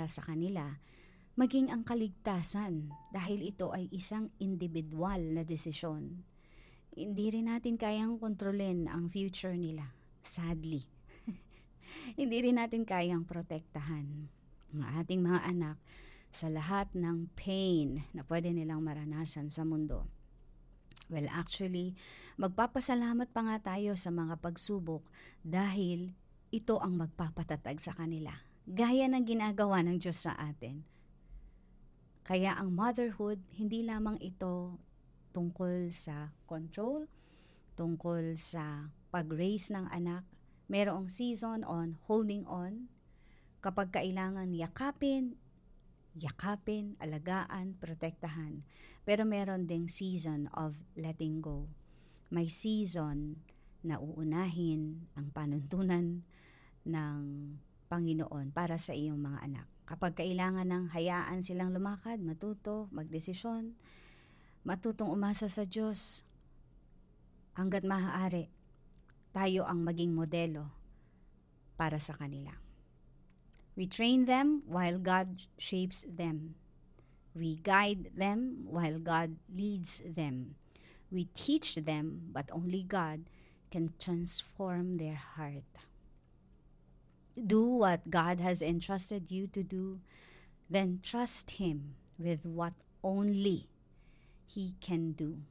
para sa kanila, maging ang kaligtasan dahil ito ay isang individual na desisyon. Hindi rin natin kayang kontrolin ang future nila, sadly. Hindi rin natin kayang protektahan ang ating mga anak sa lahat ng pain na pwede nilang maranasan sa mundo. Well, actually, magpapasalamat pa nga tayo sa mga pagsubok dahil ito ang magpapatatag sa kanila. Gaya ng ginagawa ng Diyos sa atin. Kaya ang motherhood, hindi lamang ito tungkol sa control, tungkol sa pag-raise ng anak. Merong season on holding on. Kapag kailangan yakapin, alagaan, protektahan. Pero meron ding season of letting go. May season na uunahin ang panuntunan ng Panginoon para sa iyong mga anak. Kapag kailangan ng hayaan silang lumakad, matuto, magdesisyon, matutong umasa sa Diyos, hanggat maaari, tayo ang maging modelo para sa kanila. We train them while God shapes them. We guide them while God leads them. We teach them, but only God can transform their heart. Do what God has entrusted you to do, then trust Him with what only He can do.